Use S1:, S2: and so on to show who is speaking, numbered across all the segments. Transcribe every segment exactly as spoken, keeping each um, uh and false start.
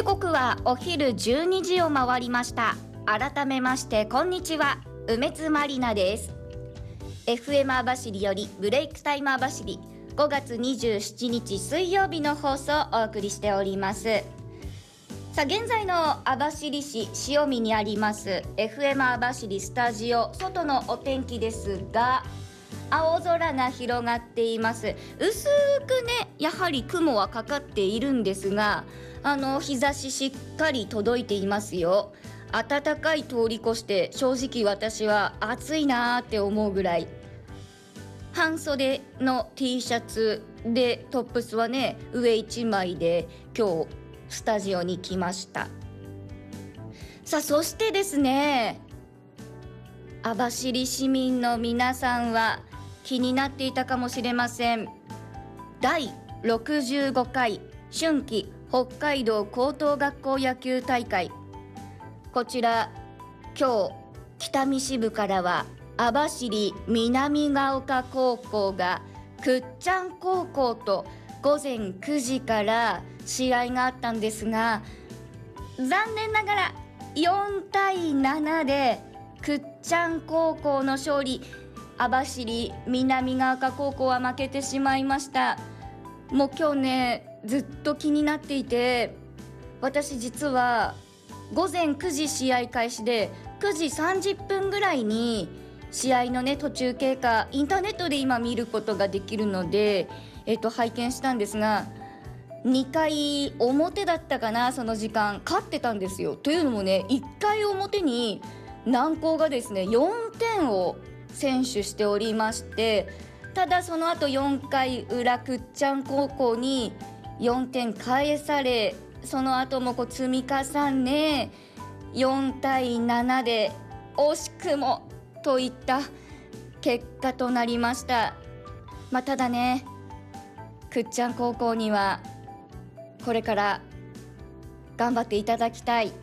S1: 時刻はお昼じゅうにじを回りました。改めましてこんにちは、梅津まりなです。 エフエム 網走よりブレイクタイム網走、ごがつにじゅうしちにち水曜日の放送をお送りしております。さあ現在の網走市潮見にあります エフエム 網走スタジオ、外のお天気ですが青空が広がっています。薄くね、やはり雲はかかっているんですが、あの日差ししっかり届いていますよ。暖かい通り越して正直私は暑いなーって思うぐらい、半袖の T シャツでトップスはね上いちまいで今日スタジオに来ました。さあそしてですね、網走市民の皆さんは気になっていたかもしれません。だいろくじゅうごかい春季北海道高等学校野球大会、こちら今日北見支部からは網走南ヶ丘高校がくっちゃん高校とごぜんくじから試合があったんですが、残念ながらよんたいななでくっちゃん高校の勝利、網走南ヶ丘高校は負けてしまいました。もう今日ねずっと気になっていて、私実はごぜんくじ試合開始でくじさんじゅっぷんぐらいに試合のね途中経過インターネットで今見ることができるので、えっと拝見したんですが、にかい表だったかな、その時間勝ってたんですよ。というのもね、いっかい表に南高がですねよんてんを先取しておりまして、ただその後よんかい裏くっちゃん高校によんてん返され、その後もこう積み重ねよんたいななで惜しくもといった結果となりました。まあ、ただねくっちゃん高校にはこれから頑張っていただきたい。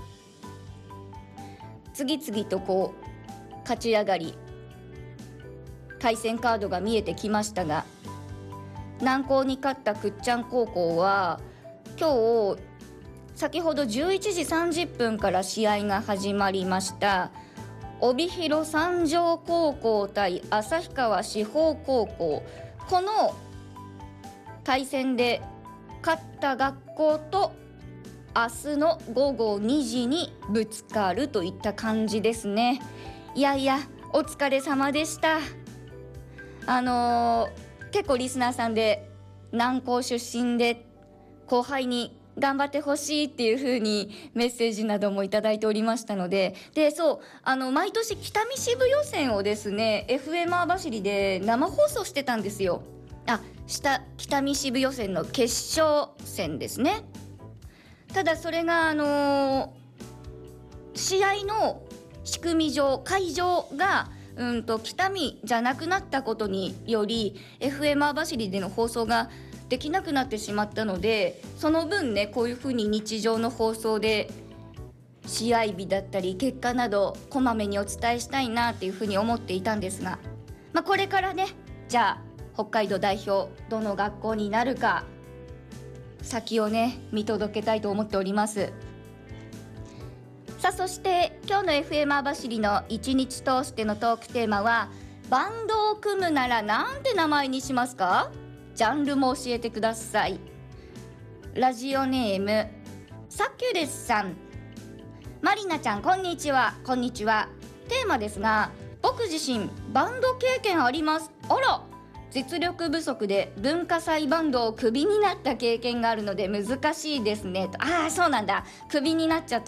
S1: 次々とこう勝ち上がり対戦カードが見えてきましたが、南高に勝ったくっちゃん高校は今日先ほどじゅういちじさんじゅっぷんから試合が始まりました帯広三条高校対旭川志保高校、この対戦で勝った学校と明日のごごにじにぶつかるといった感じですね。いやいやお疲れ様でした。あのー、結構リスナーさんで南高出身で後輩に頑張ってほしいっていう風にメッセージなどもいただいておりましたので、でそうあの毎年北見支部予選をですね エフエム 網走で生放送してたんですよ。あ、下北見支部予選の決勝戦ですね。ただそれがあのー、試合の仕組み上会場がうんと北見じゃなくなったことにより エフエム 網走での放送ができなくなってしまったので、その分ねこういうふうに日常の放送で試合日だったり結果などこまめにお伝えしたいなっていうふうに思っていたんですが、まあ、これからねじゃあ北海道代表どの学校になるか先をね見届けたいと思っております。さあそして今日の エフエム 網走の一日通してのトークテーマは、バンドを組むならなんて名前にしますか？ジャンルも教えてください。ラジオネームサキュレスさん、マリナちゃんこんにちは。こんにちは。テーマですが、僕自身バンド経験あります。あら、実力不足で文化祭バンドをクビになった経験があるので難しいですねと。ああそうなんだ、クビになっちゃった